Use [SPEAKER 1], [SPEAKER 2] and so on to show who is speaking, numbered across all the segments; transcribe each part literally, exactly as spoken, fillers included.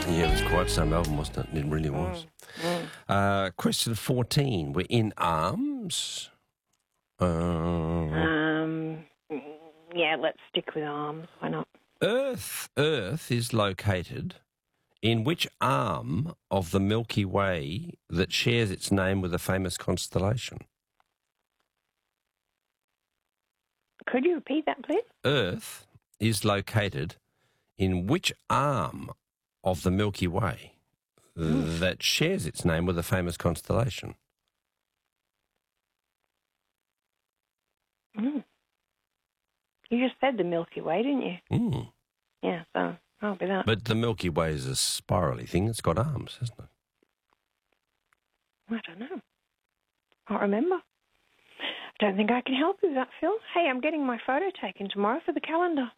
[SPEAKER 1] Yeah, it was quite some album, wasn't it? It really was.
[SPEAKER 2] Mm.
[SPEAKER 1] Uh, question fourteen. We're in arms. Uh,
[SPEAKER 2] Um, yeah, let's stick with arms. Why not?
[SPEAKER 1] Earth, Earth is located in which arm of the Milky Way that shares its name with a famous constellation?
[SPEAKER 2] Could you repeat that, please?
[SPEAKER 1] Earth is located in which arm of the Milky Way
[SPEAKER 2] Mm.
[SPEAKER 1] that shares its name with a famous constellation?
[SPEAKER 2] Mm. You just said the Milky Way, didn't you?
[SPEAKER 1] Mm.
[SPEAKER 2] Yeah, so I'll be that.
[SPEAKER 1] But the Milky Way is a spirally thing. It's got arms, hasn't it?
[SPEAKER 2] I don't know. Can't remember. I don't think I can help you with that, Phil. Hey, I'm getting my photo taken tomorrow for the calendar.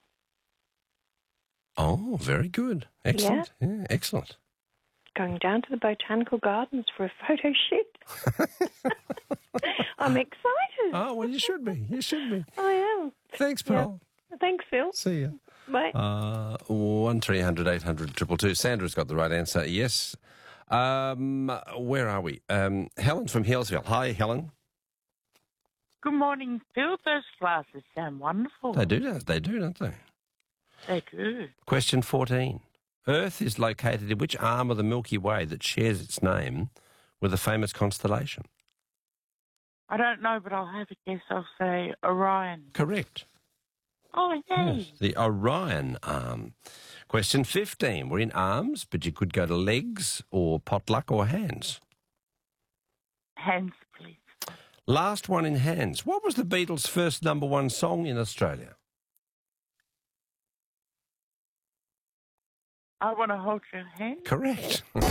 [SPEAKER 1] Oh, very good. Excellent. Yeah, yeah excellent.
[SPEAKER 2] Going down to the Botanical Gardens for a photo shoot. I'm excited.
[SPEAKER 1] Oh, well, you should be. You should be.
[SPEAKER 2] I am.
[SPEAKER 1] Thanks, Pearl.
[SPEAKER 2] Yeah. Thanks, Phil.
[SPEAKER 1] See ya.
[SPEAKER 2] Bye.
[SPEAKER 1] Uh, one three hundred eight hundred two two two. Sandra's got the right answer. Yes. Um, where are we? Um, Helen from Hillsville. Hi, Helen.
[SPEAKER 3] Good morning, Phil. Those glasses sound wonderful.
[SPEAKER 1] They do, don't they? Do, don't they?
[SPEAKER 3] They do.
[SPEAKER 1] Question fourteen. Earth is located in which arm of the Milky Way that shares its name with a famous constellation?
[SPEAKER 3] I don't know, but I'll have a guess. I'll say Orion.
[SPEAKER 1] Correct.
[SPEAKER 3] Oh, yay.
[SPEAKER 1] Yes, the Orion arm. Question fifteen. We're in arms, but you could go to legs or potluck or hands.
[SPEAKER 3] Hands, please.
[SPEAKER 1] Last one in hands. What was the Beatles' first number one song in Australia?
[SPEAKER 3] I want to hold your hand.
[SPEAKER 1] Correct.